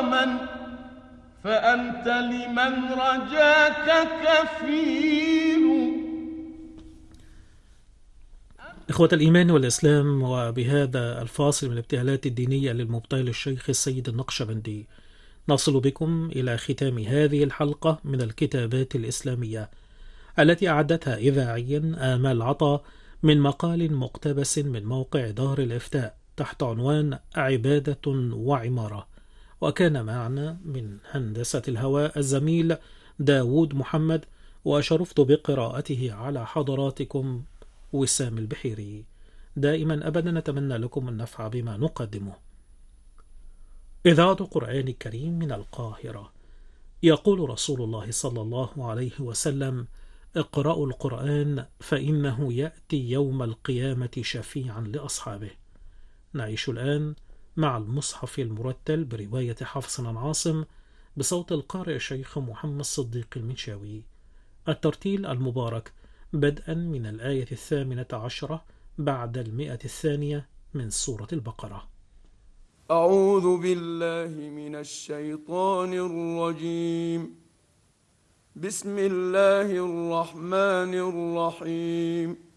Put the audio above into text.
ومن فأنت لمن رجاك كفيل. إخوة الإيمان والإسلام، وبهذا الفاصل من الابتهالات الدينية للمبتهل الشيخ السيد النقشبندي نصل بكم إلى ختام هذه الحلقة من الكتابات الإسلامية التي أعدتها إذاعيا آمال عطا من مقال مقتبس من موقع دار الإفتاء تحت عنوان عبادة وعمارة. وكان معنا من هندسة الهواء الزميل داود محمد، وشرفت بقراءته على حضراتكم وسام البحيري. دائما أبدا نتمنى لكم النفع بما نقدمه. إذاعة القرآن الكريم من القاهرة. يقول رسول الله صلى الله عليه وسلم: اقرأوا القرآن فإنه يأتي يوم القيامة شفيعا لأصحابه. نعيش الآن مع المصحف المرتل برواية حفص عن عاصم بصوت القارئ الشيخ محمد صديق المنشاوي. الترتيل المبارك بدءا من الآية 18 بعد 100 من سورة البقرة. أعوذ بالله من الشيطان الرجيم. بسم الله الرحمن الرحيم.